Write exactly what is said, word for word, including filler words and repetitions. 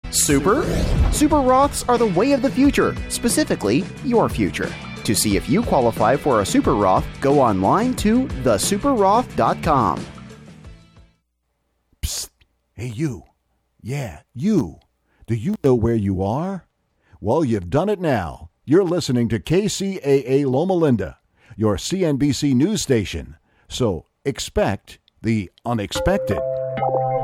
Super? Super Roths are the way of the future, specifically your future. To see if you qualify for a Super Roth, go online to the super roth dot com. Psst. Hey, you. Yeah, you. Do you know where you are? Well, you've done it now. You're listening to K C A A Loma Linda, your C N B C news station. So expect the unexpected.